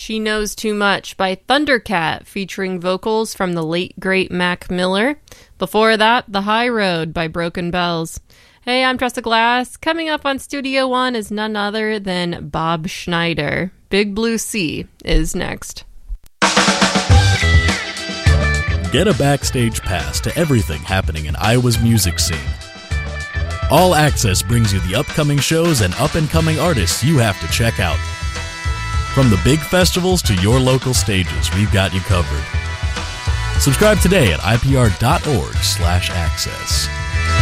She Knows Too Much by Thundercat, featuring vocals from the late, great Mac Miller. Before that, The High Road by Broken Bells. Hey, I'm Tressa Glass. Coming up on Studio One is none other than Bob Schneider. Big Blue Sea is next. Get a backstage pass to everything happening in Iowa's music scene. All Access brings you the upcoming shows and up-and-coming artists you have to check out. From the big festivals to your local stages, we've got you covered. Subscribe today at ipr.org/access.